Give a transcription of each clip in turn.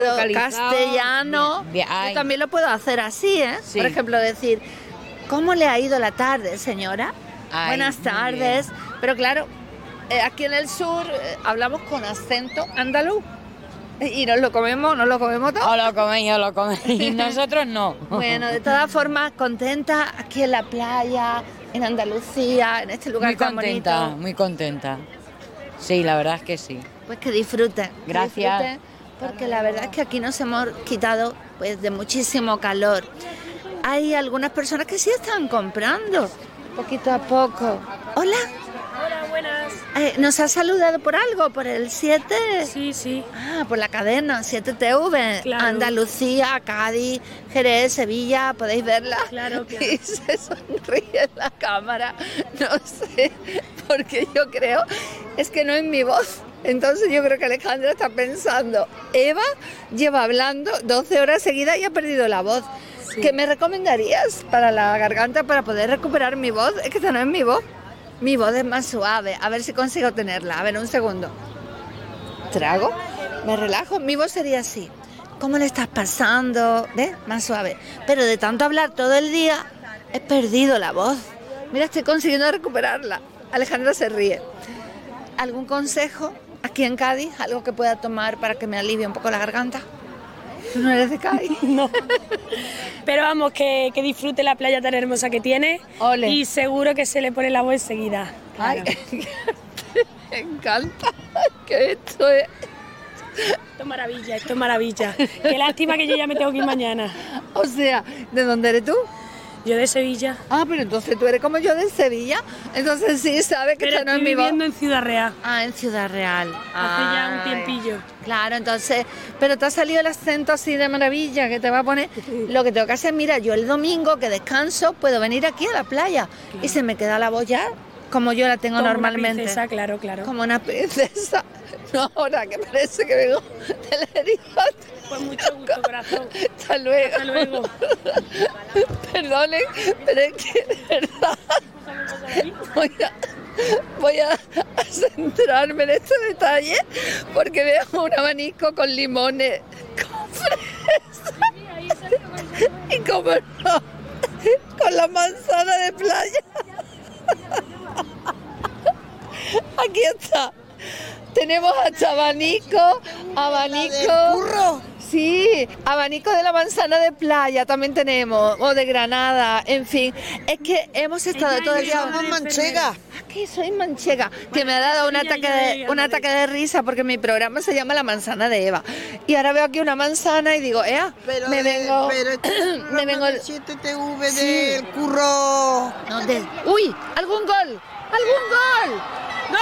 castellano. Bien. Yo también lo puedo hacer así, ¿eh? Sí. Por ejemplo, decir, ¿cómo le ha ido la tarde, señora? Ay, Buenas muy tardes. Pero claro, aquí en el sur hablamos con acento andaluz. Y nos lo comemos todo. O lo coméis. Nosotros no. Bueno, de todas formas, contenta aquí en la playa, en Andalucía, en este lugar tan bonito. Muy contenta. Sí, la verdad es que sí. Pues que disfruten. Gracias. Que disfruten, porque la verdad es que aquí nos hemos quitado pues de muchísimo calor. Hay algunas personas que sí están comprando, poquito a poco. Hola. Hola, buenas. ¿Nos ha saludado por algo? ¿Por el 7? Sí. Ah, por la cadena 7TV. Claro. Andalucía, Cádiz, Jerez, Sevilla, podéis verla. Claro. Y se sonríe en la cámara. No sé, porque yo creo, es que no es mi voz. Entonces yo creo que Alejandra está pensando, Eva lleva hablando 12 horas seguidas y ha perdido la voz. Sí. ¿Qué me recomendarías para la garganta para poder recuperar mi voz? Es que esta no es mi voz. Mi voz es más suave, a ver si consigo tenerla. A ver, un segundo. Trago, me relajo, mi voz sería así. ¿Cómo le estás pasando? ¿Ves? Más suave. Pero de tanto hablar todo el día, he perdido la voz. Mira, estoy consiguiendo recuperarla. Alejandra se ríe. ¿Algún consejo aquí en Cádiz? ¿Algo que pueda tomar para que me alivie un poco la garganta? ¿Tú no eres de Cádiz? No. Pero vamos, que disfrute la playa tan hermosa que tiene. Ole. Y seguro que se le pone la voz enseguida. Claro. Ay, me encanta. Que esto es... Esto es maravilla. Qué lástima que yo ya me tengo que ir mañana. O sea, ¿de dónde eres tú? Yo de Sevilla. Ah, pero entonces tú eres como yo de Sevilla. Entonces sí, sabes que Pero esta no es estoy mi voz. viviendo en Ciudad Real. Ah, en Ciudad Real. Hace ya un Ay. tiempillo. Claro, entonces, pero te ha salido el acento así de maravilla que te va a poner. Lo que tengo que hacer, mira, yo el domingo que descanso puedo venir aquí a la playa y se me queda la voz ya como yo la tengo Como normalmente. Una princesa, claro. Como una princesa. No, ahora que parece que vengo de la herida. Pues mucho gusto, corazón. Hasta luego. Hasta luego. Perdonen, pero es que de verdad voy a centrarme en este detalle porque veo un abanico con limones, con fresas y como no, con la manzana de playa. Aquí está. Tenemos hasta abanico. ¡Curro! Sí, abanico de la manzana de playa también tenemos, o de Granada, en fin. Es que hemos estado todo el día... Somos manchegas. Que soy manchega, que me ha dado un ataque de risa porque mi programa se llama La Manzana de Eva. Y ahora veo aquí una manzana y digo, Pero me vengo... me vengo el 7TV del curro. ¿Dónde? ¡Uy! ¡Algún gol! ¡Algún gol! ¡Gol!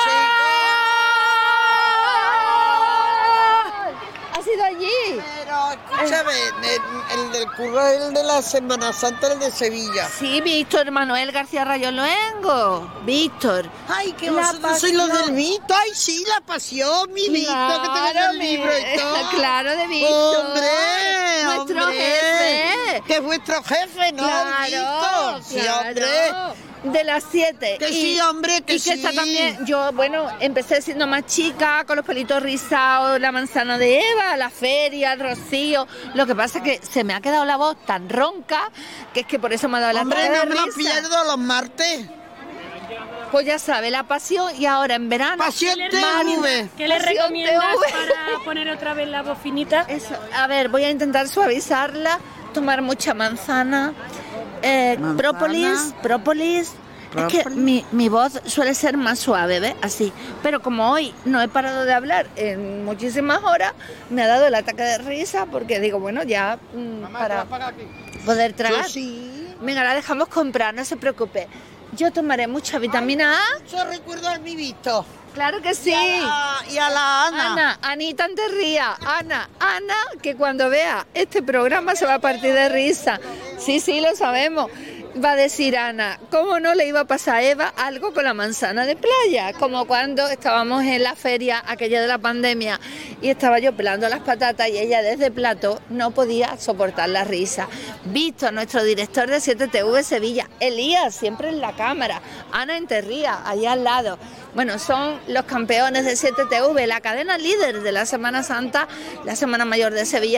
¿Ha sido allí? Pero escúchame, el del curro es el de la Semana Santa, el de Sevilla. Sí, Víctor Manuel García Rayo Luengo. Víctor. Ay, que La vosotros sois los pasión. del Vito. Ay, sí, la pasión, mi Vito, que tengo el libro y todo. Claro, de Víctor. Hombre, Nuestro jefe. Que es vuestro jefe, ¿no? Claro, Sí, claro. hombre. De las 7. Que sí, hombre, que y que está sí. también, yo, bueno, empecé siendo más chica, con los pelitos rizados, la manzana de Eva, la feria, el rocío. Lo que pasa es que se me ha quedado la voz tan ronca, que es que por eso me ha dado la Hombre, ataque de no me lo risa. pierdo los martes. Pues ya sabe, la pasión y ahora en verano... Pasión TV. ¿Qué le Pasión recomiendas TV. para poner otra vez la voz finita? Eso, a ver, voy a intentar suavizarla, tomar mucha manzana, própolis. Es que mi voz suele ser más suave, ¿ves? Así. Pero como hoy no he parado de hablar en muchísimas horas, me ha dado el ataque de risa porque digo, bueno, ya para poder tragar. Yo sí. Venga, la dejamos comprar, no se preocupe. Yo tomaré mucha vitamina A. Yo recuerdo a mi Vito. Claro que sí. Y a la Ana. Anita Anterría, Ana, que cuando vea este programa se va a partir de risa. Sí, lo sabemos. Va a decir Ana, ¿cómo no le iba a pasar a Eva algo con la manzana de playa? Como cuando estábamos en la feria, aquella de la pandemia, y estaba yo pelando las patatas y ella desde plato no podía soportar la risa. Víctor, nuestro director de 7TV Sevilla, Elías, siempre en la cámara, Ana Enterría, allá al lado. Bueno, son los campeones de 7TV, la cadena líder de la Semana Santa, la Semana Mayor de Sevilla.